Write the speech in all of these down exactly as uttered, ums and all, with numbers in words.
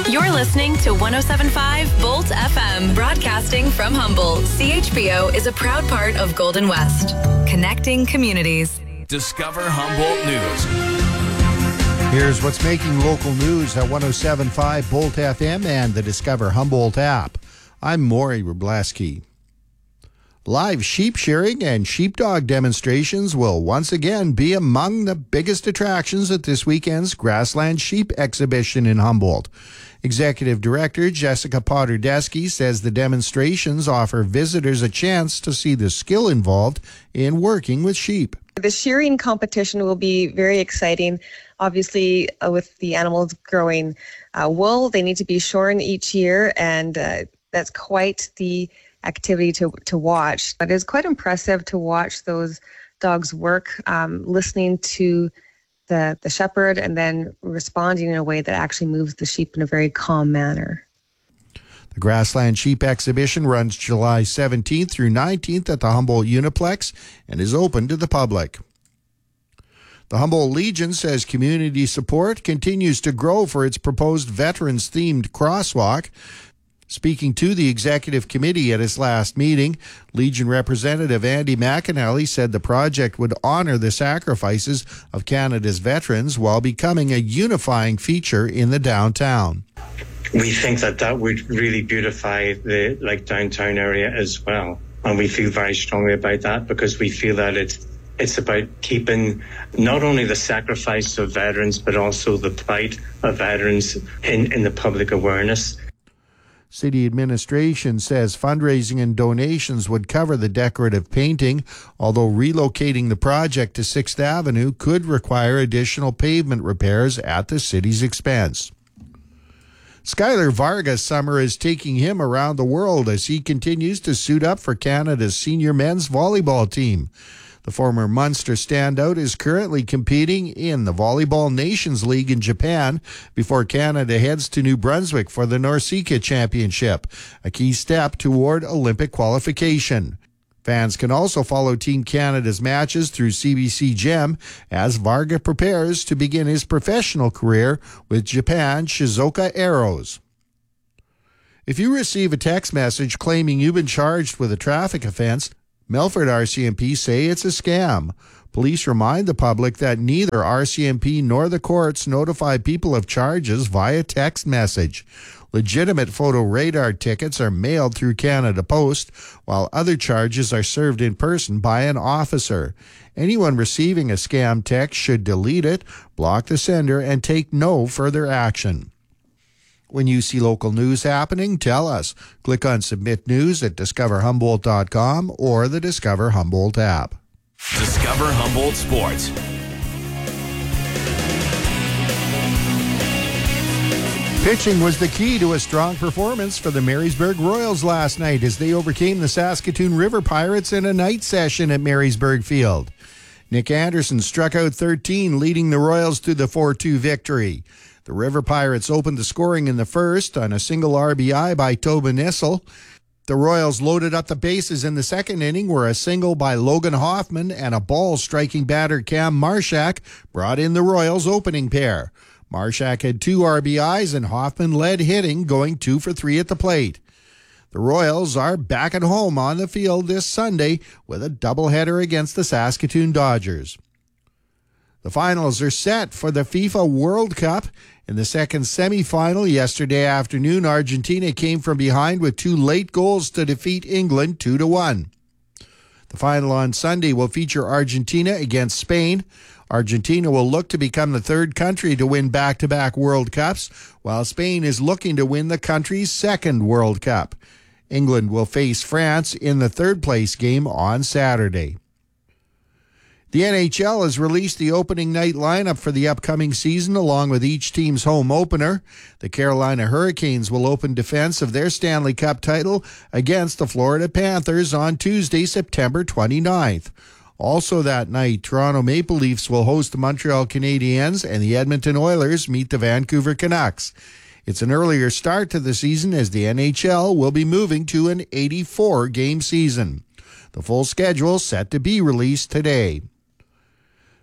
You're listening to one oh seven point five Bolt F M, broadcasting from Humboldt. C H B O is a proud part of Golden West, connecting communities. Discover Humboldt News. Here's what's making local news at one oh seven point five Bolt F M and the Discover Humboldt app. I'm Maury Wrobleski. Live sheep shearing and sheepdog demonstrations will once again be among the biggest attractions at this weekend's Grassland Sheep Exhibition in Humboldt. Executive Director Jessica Potter-Desky says the demonstrations offer visitors a chance to see the skill involved in working with sheep. The shearing competition will be very exciting. Obviously, uh, with the animals growing uh, wool, they need to be shorn each year, and uh, that's quite the activity to to watch. But it's quite impressive to watch those dogs work, um, listening to the the shepherd and then responding in a way that actually moves the sheep in a very calm manner. The Grassland Sheep Exhibition runs July seventeenth through nineteenth at the Humboldt Uniplex and is open to the public. The Humboldt Legion says community support continues to grow for its proposed veterans-themed crosswalk. Speaking to the executive committee at its last meeting, Legion Representative Andy McAnally said the project would honor the sacrifices of Canada's veterans while becoming a unifying feature in the downtown. We think that that would really beautify the like downtown area as well, and we feel very strongly about that because we feel that it's it's about keeping not only the sacrifice of veterans but also the plight of veterans in, in the public awareness. City administration says fundraising and donations would cover the decorative painting, although relocating the project to sixth Avenue could require additional pavement repairs at the city's expense. Skylar Vargas' summer is taking him around the world as he continues to suit up for Canada's senior men's volleyball team. The former Munster standout is currently competing in the Volleyball Nations League in Japan before Canada heads to New Brunswick for the NORCECA Championship, a key step toward Olympic qualification. Fans can also follow Team Canada's matches through C B C Gem as Varga prepares to begin his professional career with Japan Shizuoka Arrows. If you receive a text message claiming you've been charged with a traffic offense, Melfort R C M P say it's a scam. Police remind the public that neither R C M P nor the courts notify people of charges via text message. Legitimate photo radar tickets are mailed through Canada Post, while other charges are served in person by an officer. Anyone receiving a scam text should delete it, block the sender, and take no further action. When you see local news happening, tell us. Click on Submit News at discover humboldt dot com or the Discover Humboldt app. Discover Humboldt Sports. Pitching was the key to a strong performance for the Marysburg Royals last night as they overcame the Saskatoon River Pirates in a night session at Marysburg Field. Nick Anderson struck out thirteen, leading the Royals to the four two victory. The River Pirates opened the scoring in the first on a single R B I by Tobin Issel. The Royals loaded up the bases in the second inning where a single by Logan Hoffman and a ball-striking batter Cam Marshak brought in the Royals' opening pair. Marshak had two R B Is and Hoffman led hitting, going two for three at the plate. The Royals are back at home on the field this Sunday with a doubleheader against the Saskatoon Dodgers. The finals are set for the FIFA World Cup. In the second semifinal yesterday afternoon, Argentina came from behind with two late goals to defeat England two to one. The final on Sunday will feature Argentina against Spain. Argentina will look to become the third country to win back-to-back World Cups, while Spain is looking to win the country's second World Cup. England will face France in the third-place game on Saturday. The N H L has released the opening night lineup for the upcoming season along with each team's home opener. The Carolina Hurricanes will open defense of their Stanley Cup title against the Florida Panthers on Tuesday, September twenty-ninth. Also that night, Toronto Maple Leafs will host the Montreal Canadiens and the Edmonton Oilers meet the Vancouver Canucks. It's an earlier start to the season as the N H L will be moving to an eighty-four game season. The full schedule set to be released today.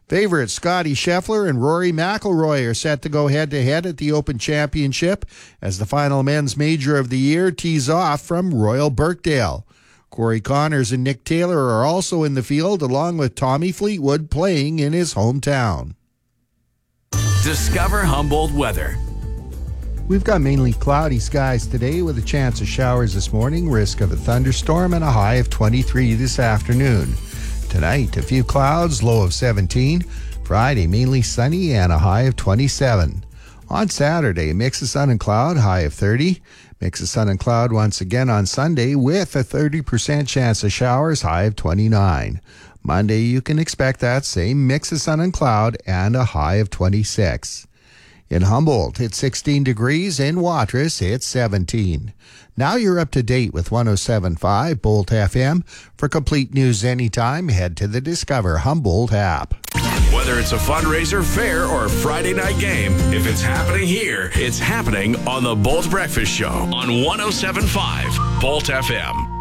Favorites Scotty Scheffler and Rory McIlroy are set to go head-to-head at the Open Championship as the final men's major of the year tees off from Royal Birkdale. Corey Connors and Nick Taylor are also in the field, along with Tommy Fleetwood playing in his hometown. Discover Humboldt weather. We've got mainly cloudy skies today with a chance of showers this morning, risk of a thunderstorm, and a high of twenty-three this afternoon. Tonight, a few clouds, low of seventeen. Friday, mainly sunny and a high of twenty-seven. On Saturday, a mix of sun and cloud, high of thirty. Mix of sun and cloud once again on Sunday with a thirty percent chance of showers, high of twenty-nine. Monday, you can expect that same mix of sun and cloud and a high of twenty-six. In Humboldt, it's sixteen degrees. In Watrous, it's seventeen. Now you're up to date with one oh seven point five Bolt F M. For complete news anytime, head to the Discover Humboldt app. Whether it's a fundraiser, fair, or Friday night game, if it's happening here, it's happening on the Bolt Breakfast Show on one oh seven point five Bolt F M.